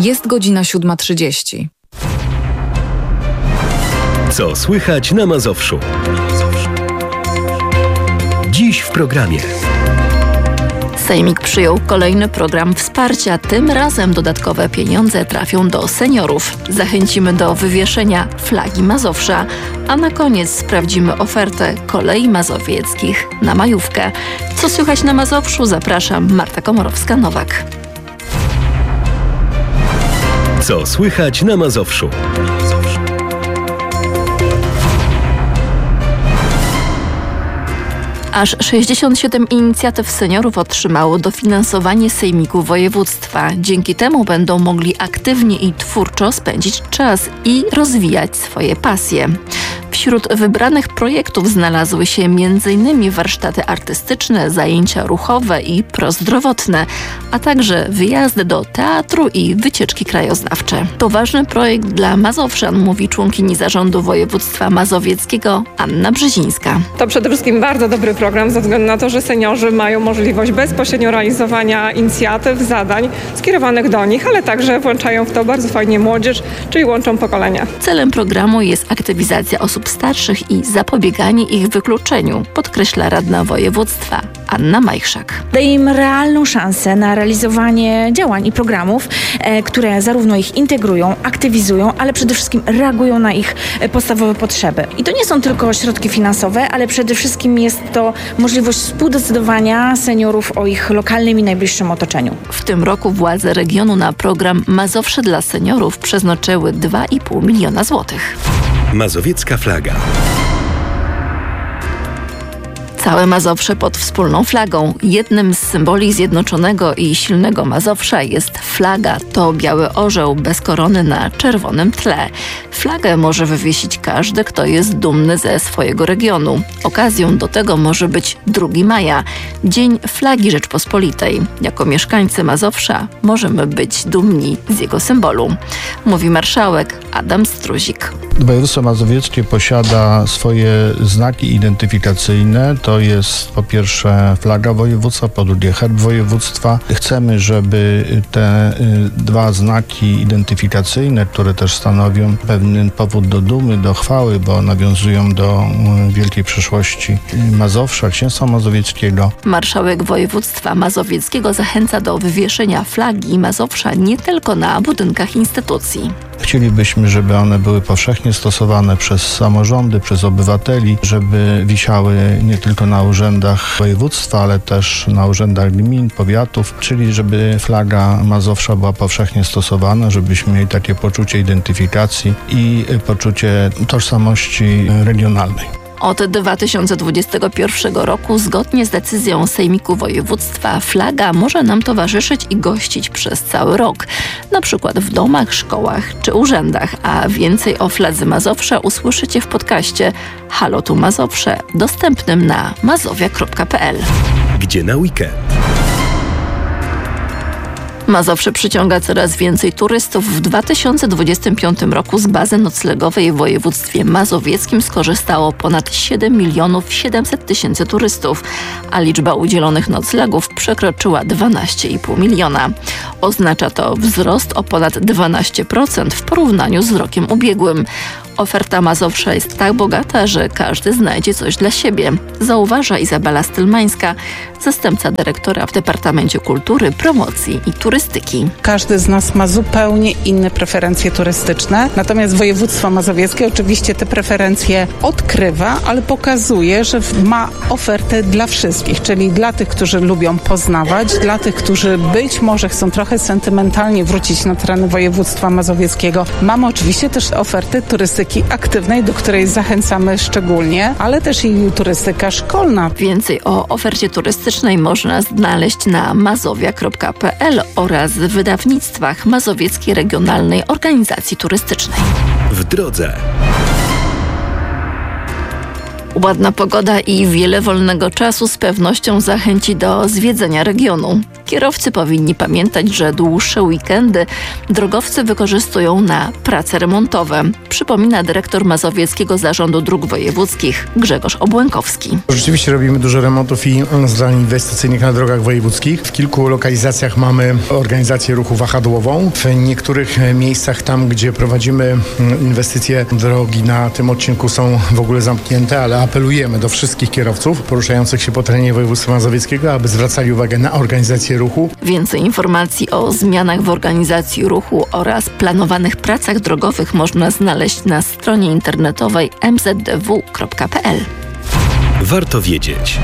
Jest godzina 7:30. Co słychać na Mazowszu? Dziś w programie. Sejmik przyjął kolejny program wsparcia. Tym razem dodatkowe pieniądze trafią do seniorów. Zachęcimy do wywieszenia flagi Mazowsza. A na koniec sprawdzimy ofertę kolei mazowieckich na majówkę. Co słychać na Mazowszu? Zapraszam, Marta Komorowska-Nowak. Co słychać na Mazowszu? Aż 67 inicjatyw seniorów otrzymało dofinansowanie Sejmiku Województwa. Dzięki temu będą mogli aktywnie i twórczo spędzić czas i rozwijać swoje pasje. Wśród wybranych projektów znalazły się m.in. warsztaty artystyczne, zajęcia ruchowe i prozdrowotne, a także wyjazdy do teatru i wycieczki krajoznawcze. To ważny projekt dla mazowszan, mówi członkini Zarządu Województwa Mazowieckiego Anna Brzezińska. To przede wszystkim bardzo dobry program ze względu na to, że seniorzy mają możliwość bezpośrednio realizowania inicjatyw, zadań skierowanych do nich, ale także włączają w to bardzo fajnie młodzież, czyli łączą pokolenia. Celem programu jest aktywizacja osób starszych i zapobieganie ich wykluczeniu, podkreśla radna województwa Anna Majchrzak. Daje im realną szansę na realizowanie działań i programów, które zarówno ich integrują, aktywizują, ale przede wszystkim reagują na ich podstawowe potrzeby. I to nie są tylko środki finansowe, ale przede wszystkim jest to możliwość współdecydowania seniorów o ich lokalnym i najbliższym otoczeniu. W tym roku władze regionu na program Mazowsze dla seniorów przeznaczyły 2,5 miliona złotych. Mazowiecka flaga. Całe Mazowsze pod wspólną flagą. Jednym z symboli zjednoczonego i silnego Mazowsza jest flaga. To biały orzeł bez korony na czerwonym tle. Flagę może wywiesić każdy, kto jest dumny ze swojego regionu. Okazją do tego może być 2 maja, Dzień Flagi Rzeczpospolitej. Jako mieszkańcy Mazowsza możemy być dumni z jego symbolu, mówi marszałek Adam Struzik. Województwo mazowieckie posiada swoje znaki identyfikacyjne. To jest po pierwsze flaga województwa, po drugie herb województwa. Chcemy, żeby te 2 znaki identyfikacyjne, które też stanowią pewien powód do dumy, do chwały, bo nawiązują do wielkiej przeszłości Mazowsza, Księstwa Mazowieckiego. Marszałek województwa mazowieckiego zachęca do wywieszenia flagi Mazowsza nie tylko na budynkach instytucji. Chcielibyśmy, żeby one były powszechnie stosowane przez samorządy, przez obywateli, żeby wisiały nie tylko na urzędach województwa, ale też na urzędach gmin, powiatów, czyli żeby flaga Mazowsza była powszechnie stosowana, żebyśmy mieli takie poczucie identyfikacji i poczucie tożsamości regionalnej. Od 2021 roku, zgodnie z decyzją Sejmiku Województwa, flaga może nam towarzyszyć i gościć przez cały rok, na przykład w domach, szkołach czy urzędach. A więcej o fladze Mazowsza usłyszycie w podcaście Halo tu Mazowsze, dostępnym na mazowia.pl. Gdzie na weekend? Mazowsze przyciąga coraz więcej turystów. W 2025 roku z bazy noclegowej w województwie mazowieckim skorzystało ponad 7 700 000 turystów, a liczba udzielonych noclegów przekroczyła 12,5 miliona. Oznacza to wzrost o ponad 12% w porównaniu z rokiem ubiegłym. Oferta Mazowsza jest tak bogata, że każdy znajdzie coś dla siebie, zauważa Izabela Stylmańska, zastępca dyrektora w Departamencie Kultury, Promocji i Turystyki. Każdy z nas ma zupełnie inne preferencje turystyczne, natomiast województwo mazowieckie oczywiście te preferencje odkrywa, ale pokazuje, że ma ofertę dla wszystkich, czyli dla tych, którzy lubią poznawać, dla tych, którzy być może chcą trochę sentymentalnie wrócić na tereny województwa mazowieckiego. Mamy oczywiście też ofertę turystyki aktywnej, do której zachęcamy szczególnie, ale też i turystyka szkolna. Więcej o ofercie turystycznej można znaleźć na mazowia.pl oraz w wydawnictwach Mazowieckiej Regionalnej Organizacji Turystycznej. W drodze. Ładna pogoda i wiele wolnego czasu z pewnością zachęci do zwiedzenia regionu. Kierowcy powinni pamiętać, że dłuższe weekendy drogowcy wykorzystują na prace remontowe, przypomina dyrektor Mazowieckiego Zarządu Dróg Wojewódzkich Grzegorz Obłękowski. Rzeczywiście robimy dużo remontów i zadań inwestycyjnych na drogach wojewódzkich. W kilku lokalizacjach mamy organizację ruchu wahadłową. W niektórych miejscach tam, gdzie prowadzimy inwestycje, drogi na tym odcinku są w ogóle zamknięte, ale apelujemy do wszystkich kierowców poruszających się po terenie województwa mazowieckiego, aby zwracali uwagę na organizację ruchu. Więcej informacji o zmianach w organizacji ruchu oraz planowanych pracach drogowych można znaleźć na stronie internetowej mzdw.pl. Warto wiedzieć.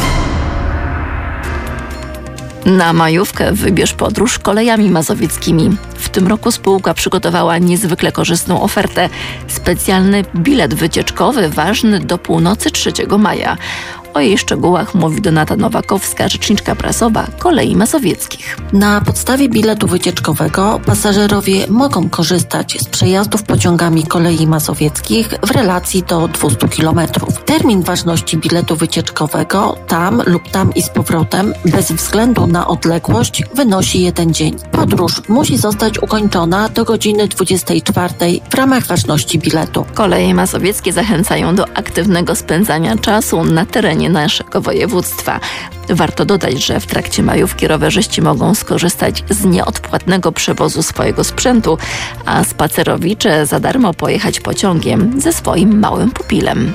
Na majówkę wybierz podróż kolejami mazowieckimi. W tym roku spółka przygotowała niezwykle korzystną ofertę. Specjalny bilet wycieczkowy ważny do północy 3 maja. O jej szczegółach mówi Donata Nowakowska, rzeczniczka prasowa Kolei Mazowieckich. Na podstawie biletu wycieczkowego pasażerowie mogą korzystać z przejazdów pociągami Kolei Mazowieckich w relacji do 200 km. Termin ważności biletu wycieczkowego tam lub tam i z powrotem bez względu na odległość wynosi 1 dzień. Podróż musi zostać ukończona do godziny 24 w ramach ważności biletu. Koleje Mazowieckie zachęcają do aktywnego spędzania czasu na terenie naszego województwa. Warto dodać, że w trakcie majówki rowerzyści mogą skorzystać z nieodpłatnego przewozu swojego sprzętu, a spacerowicze za darmo pojechać pociągiem ze swoim małym pupilem.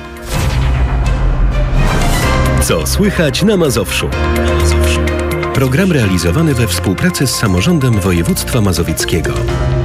Co słychać na Mazowszu? Program realizowany we współpracy z Samorządem Województwa Mazowieckiego.